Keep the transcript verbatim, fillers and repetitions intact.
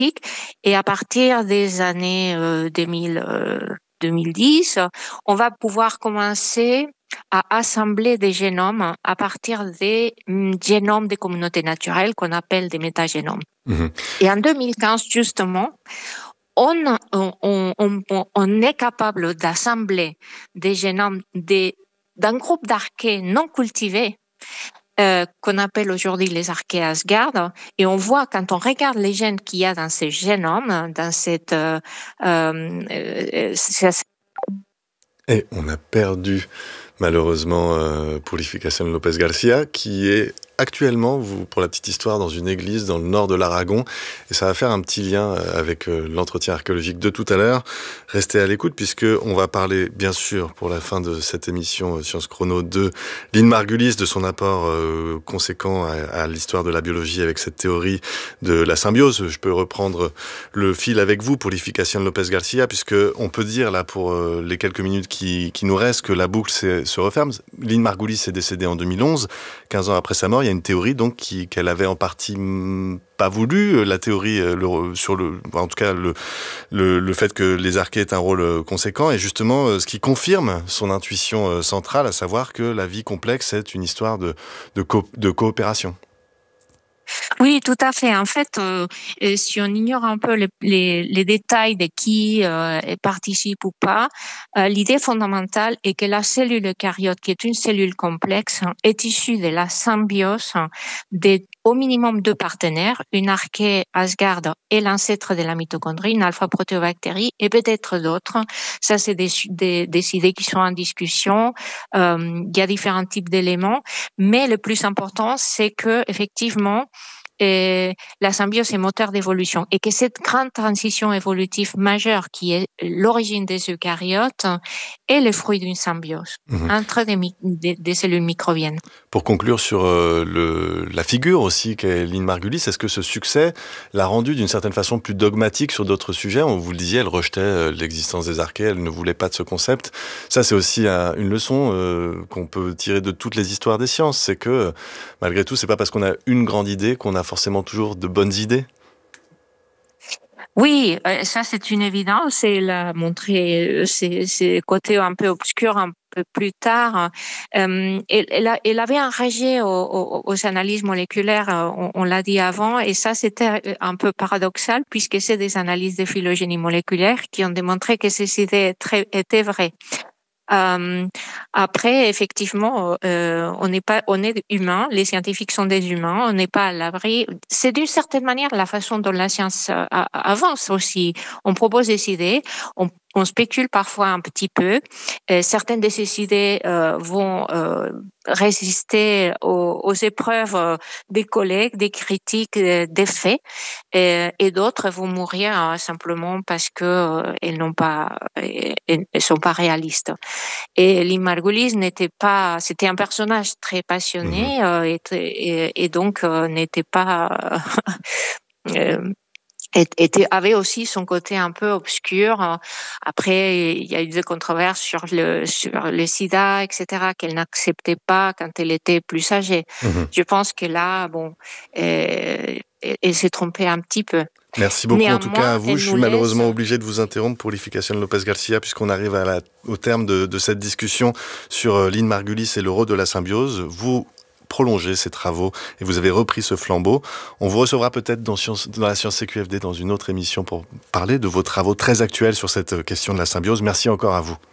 pratique. Et à partir des années euh, deux mille, euh, deux mille dix, on va pouvoir commencer à assembler des génomes à partir des mm, génomes des communautés naturelles qu'on appelle des métagénomes. Mhm. Et en deux mille quinze, justement, on, on, on, on, on est capable d'assembler des génomes des, d'un groupe d'archées non cultivés euh, qu'on appelle aujourd'hui les archées Asgard. Et on voit, quand on regarde les gènes qu'il y a dans ces génomes, dans cette... Euh, euh, euh, Et on a perdu malheureusement euh, Purificación López García, qui est actuellement, vous, pour la petite histoire, dans une église dans le nord de l'Aragon. Et ça va faire un petit lien avec euh, l'entretien archéologique de tout à l'heure. Restez à l'écoute, puisqu'on va parler, bien sûr, pour la fin de cette émission euh, Science Chrono, de Lynn Margulis, de son apport euh, conséquent à, à l'histoire de la biologie avec cette théorie de la symbiose. Je peux reprendre le fil avec vous, Purificación López García, puisqu'on peut dire, là, pour euh, les quelques minutes qui, qui nous restent, que la boucle se referme. Lynn Margulis est décédée en deux mille onze, quinze ans après sa mort. Il y a une théorie donc qui, qu'elle avait en partie mm, pas voulu, la théorie le, sur le, en tout cas le, le, le fait que les archées aient un rôle conséquent, et justement ce qui confirme son intuition centrale, à savoir que la vie complexe est une histoire de, de, co- de coopération. Oui, tout à fait. En fait, euh, si on ignore un peu les, les, les détails de qui euh, participe ou pas, euh, l'idée fondamentale est que la cellule eucaryote, qui est une cellule complexe, est issue de la symbiose des au minimum deux partenaires, une archée Asgard et l'ancêtre de la mitochondrie, une alpha-protéobactérie, et peut-être d'autres. Ça, c'est des, des, des idées qui sont en discussion. Euh, il y a différents types d'éléments, mais le plus important, c'est que effectivement, et la symbiose est moteur d'évolution, et que cette grande transition évolutive majeure qui est l'origine des eucaryotes est le fruit d'une symbiose mmh. entre des, des, des cellules microbiennes. Pour conclure sur euh, le, la figure aussi qu'est Lynn Margulis, est-ce que ce succès l'a rendue d'une certaine façon plus dogmatique sur d'autres sujets? On vous le disiez, elle rejetait euh, l'existence des archées, elle ne voulait pas de ce concept. Ça, c'est aussi euh, une leçon euh, qu'on peut tirer de toutes les histoires des sciences, c'est que euh, malgré tout, c'est pas parce qu'on a une grande idée qu'on a forcément toujours de bonnes idées. Oui, ça c'est une évidence, et l'a montré ces, ces côtés un peu obscurs un peu plus tard. Euh, elle, elle, a, elle avait enragé aux, aux, aux analyses moléculaires, on, on l'a dit avant, et ça c'était un peu paradoxal puisque c'est des analyses de phylogénie moléculaire qui ont démontré que ces idées très, étaient vraies. Euh, après, effectivement, euh, on n'est pas, on est humain. Les scientifiques sont des humains. On n'est pas à l'abri. C'est d'une certaine manière la façon dont la science euh, avance aussi. On propose des idées, on, on spécule parfois un petit peu. Et certaines de ces idées euh, vont euh, résister aux, aux épreuves des collègues, des critiques, des faits, et, et d'autres vont mourir euh, simplement parce que euh, elles n'ont pas, elles, elles sont pas réalistes. Et Lynn Margulis n'était pas, c'était un personnage très passionné mmh. euh, et, et, et donc euh, n'était pas, euh, était, avait aussi son côté un peu obscur. Après, il y a eu des controverses sur le, sur le sida, et cetera, qu'elle n'acceptait pas quand elle était plus âgée. Mmh. Je pense que là, bon, euh, elle s'est trompée un petit peu. Merci beaucoup. Néanmoins, en tout cas à vous. Je suis malheureusement laisse... obligé de vous interrompre pour Purificación López García, puisqu'on arrive à la, au terme de, de cette discussion sur euh, Lynn Margulis et le rôle de la symbiose. Vous prolongez ces travaux et vous avez repris ce flambeau. On vous recevra peut-être dans, Science, dans la Science C Q F D dans une autre émission pour parler de vos travaux très actuels sur cette question de la symbiose. Merci encore à vous.